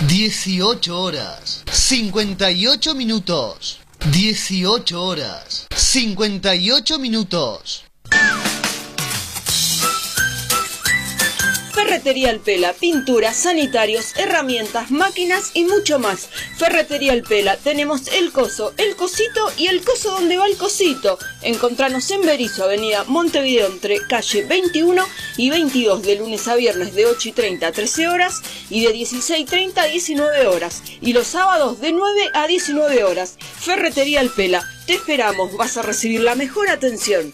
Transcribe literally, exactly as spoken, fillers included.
dieciocho horas, cincuenta y ocho minutos. dieciocho horas, cincuenta y ocho minutos. Ferretería El Pela, pinturas, sanitarios, herramientas, máquinas y mucho más. Ferretería El Pela, tenemos el coso, el cosito y el coso donde va el cosito. Encontranos en Berizo, avenida Montevideo, entre calle veintiuno y veintidós, de lunes a viernes de ocho y treinta a trece horas y de dieciséis y treinta a diecinueve horas. Y los sábados de nueve a diecinueve horas. Ferretería El Pela, te esperamos, vas a recibir la mejor atención.